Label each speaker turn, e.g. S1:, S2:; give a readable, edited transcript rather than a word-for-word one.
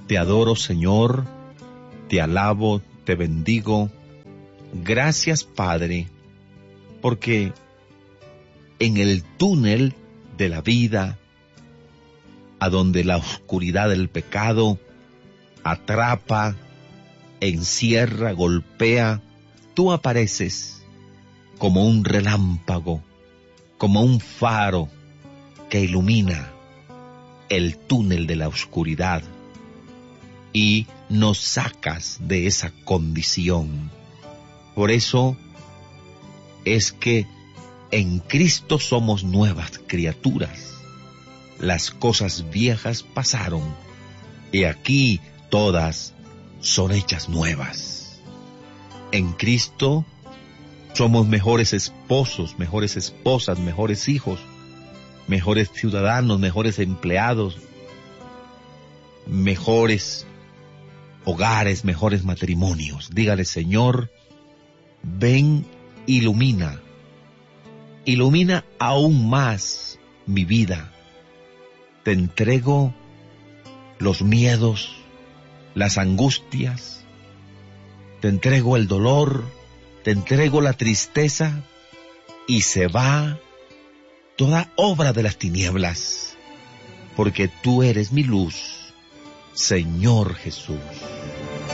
S1: Te adoro, Señor, te alabo, te bendigo. Gracias, Padre, porque en el túnel de la vida, a donde la oscuridad del pecado atrapa, encierra, golpea, tú apareces como un relámpago, como un faro que ilumina el túnel de la oscuridad y nos sacas de esa condición. Por eso es que en Cristo somos nuevas criaturas. Las cosas viejas pasaron y aquí todas son hechas nuevas. En Cristo somos mejores esposos, mejores esposas, mejores hijos, mejores ciudadanos, mejores empleados, mejores hogares, mejores matrimonios. Dígale, Señor, ven, ilumina aún más mi vida. Te entrego los miedos, las angustias, te entrego el dolor, te entrego la tristeza, y se va toda obra de las tinieblas, porque tú eres mi luz, Señor Jesús.